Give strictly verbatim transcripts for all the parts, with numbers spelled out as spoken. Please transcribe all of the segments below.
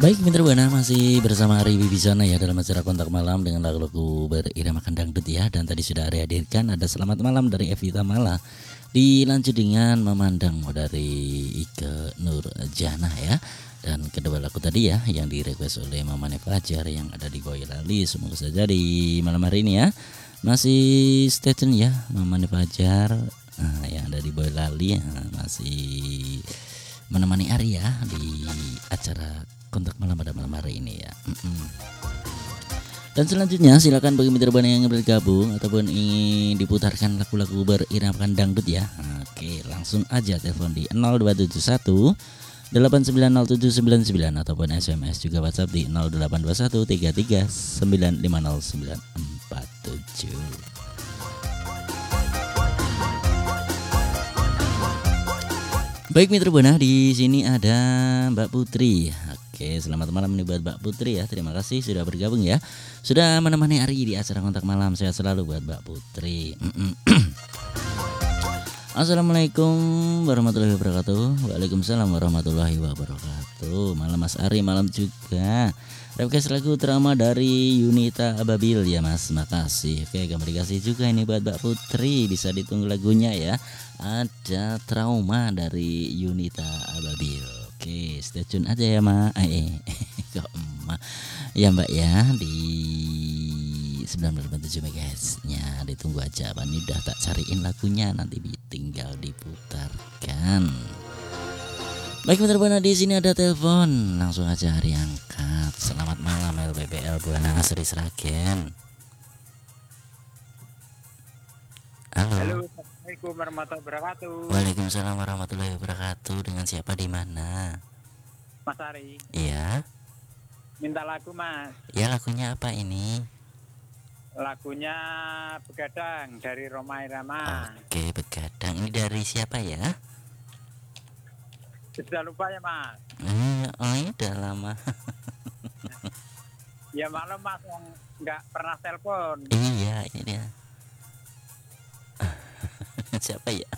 Baik Mitra Buana, masih bersama Ari Wibisana ya dalam acara Kontak Malam dengan lagu-lagu beriramakan dangdut ya. Dan tadi sudah Ari hadirkan ada Selamat Malam dari Evita Mala, dilanjut dengan Memandang dari Ike Nurjana ya. Dan kedua lagu tadi ya yang direquest oleh Mamane Fajar yang ada di Boyolali. Semoga saja di malam hari ini ya masih stay tune ya Mamane Fajar nah, yang ada di Boyolali ya, masih menemani Ari ya di acara Kontak Malam pada malam hari ini ya. Mm-mm. Dan selanjutnya silakan bagi mitra buana yang ingin bergabung ataupun ingin diputarkan lagu-lagu beriramakan dangdut ya. Oke, langsung aja telepon di nol dua tujuh satu delapan sembilan nol tujuh sembilan sembilan ataupun S M S juga WhatsApp di nol delapan dua satu tiga tiga sembilan lima nol sembilan empat tujuh. Baik Mitra Buana, di sini ada Mbak Putri. Oke, selamat malam nih buat Mbak Putri ya. Terima kasih sudah bergabung ya. Sudah menemani Ari di acara Kontak Malam. Sehat selalu buat Mbak Putri. Assalamualaikum warahmatullahi wabarakatuh. Waalaikumsalam warahmatullahi wabarakatuh. Malam Mas Ari, malam juga. Request lagu Trauma dari Yunita Ababil ya Mas, makasih. Oke, gambar dikasih juga ini buat Mbak Putri. Bisa ditunggu lagunya ya. Ada Trauma dari Yunita Ababil. Oke, stay tune aja ya Mak. Eh, kok Emak. Ya Mbak ya di sembilan belas koma tujuh megahertz-nya ditunggu aja. Apa nih udah tak cariin lagunya, nanti tinggal diputarkan. Baik Mitra Buana, di sini ada telepon, langsung aja Hari angkat. Selamat malam L B B L Buana Asri Sragen. Halo. Halo, Assalamualaikum warahmatullahi wabarakatuh. Waalaikumsalam warahmatullahi wabarakatuh. Dengan siapa di mana? Mas Ari. Iya. Minta lagu Mas. Ya lagunya apa ini? Lagunya Begadang dari Roma Irama. Oke, Begadang. Ini dari siapa ya? Sudah lupa ya Mas. Eh, oh ini udah lama. Ya maklum Mas yang nggak pernah telepon. Iya, ini dia. Siapa ya?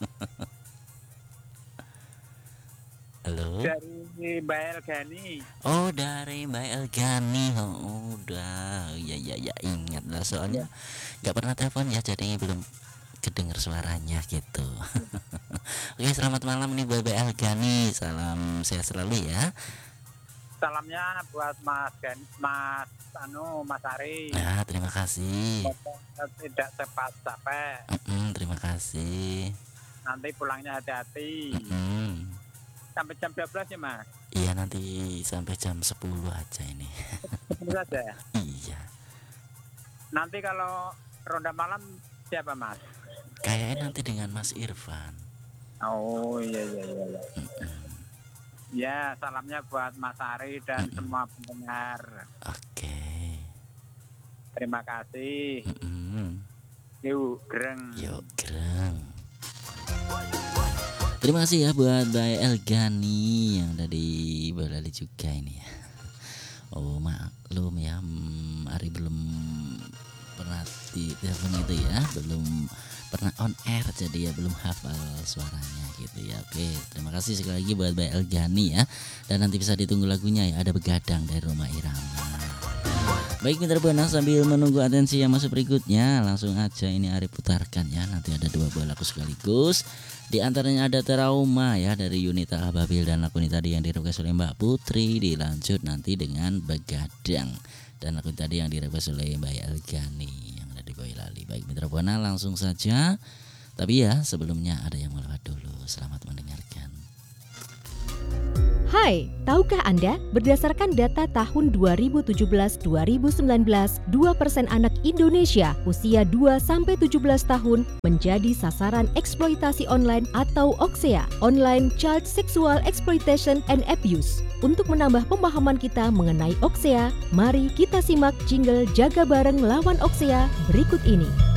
Halo. Dari Mbak Elgani. Oh dari Mbak Elgani. Oh, udah. Ya ya ya ingat lah soalnya nggak pernah telepon ya, jadi belum kedengar suaranya gitu. Oke, selamat malam nih Mbak Elgani. Salam sehat selalu ya. Salamnya buat Mas Gan, Mas Anu, Mas Ari. Nah, terima kasih. Tidak cepat capek. Mm-mm, terima kasih. Nanti pulangnya hati-hati. Mm-mm. Sampai jam dua belas ya Mas. Iya, nanti sampai jam sepuluh aja ini. sepuluh saja ya? Iya. Nanti kalau ronda malam siapa Mas? Kayaknya nanti dengan Mas Irfan. Oh iya iya iya. iya. Mm-mm. Ya, salamnya buat Mas Ari dan Mm-mm. semua pendengar. Oke. Terima kasih. Mm-mm. Yuk, greng. Yuk, greng. Terima kasih ya buat Mbak Elgani yang ada di Boyolali juga ini ya. Oh maklum ya, hmm, Ari belum pernah di telepon itu ya, belum pernah on air jadi ya belum hafal suaranya gitu ya. Oke, terima kasih sekali lagi buat Mbak Elgani ya. Dan nanti bisa ditunggu lagunya ya, ada Begadang dari Roma Irama. Baik Mitra Buana, sambil menunggu atensi yang masuk berikutnya, langsung aja ini Ari putarkan ya. Nanti ada dua buah lagu sekaligus. Di antaranya ada Trauma ya dari Yunita Ababil, dan lagu ini tadi yang direquest oleh Mbak Putri, dilanjut nanti dengan Begadang. Dan lagu tadi yang direquest oleh Mbak Elgani yang ada di Boyolali. Baik Mitra Buana, langsung saja. Tapi ya sebelumnya ada yang melewat dulu. Selamat mendengarkan. Hai, tahukah Anda, berdasarkan data tahun dua ribu tujuh belas dua ribu sembilan belas, dua persen anak Indonesia usia dua sampai tujuh belas tahun menjadi sasaran eksploitasi online atau O X E A, Online Child Sexual Exploitation and Abuse. Untuk menambah pemahaman kita mengenai O X E A, mari kita simak jingle Jaga Bareng Lawan O X E A berikut ini.